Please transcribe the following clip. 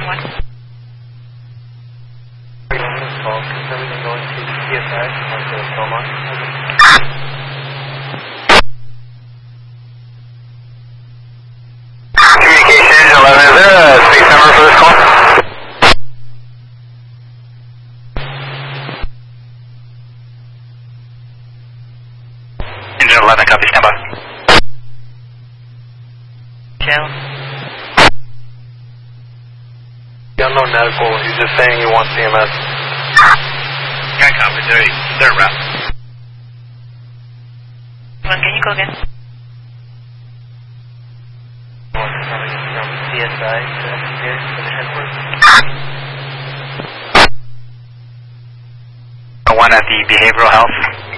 Engine 1. Everything going to CSI, to Belmont. Communication Engine 11, is there a space number for this call? Engine 11, copy, stand by. Joe. Unknown medical, he's just saying he wants CMS. Yeah, copy, they're route. Well, can you go again? From CSI to here to the headquarters. One at the behavioral health.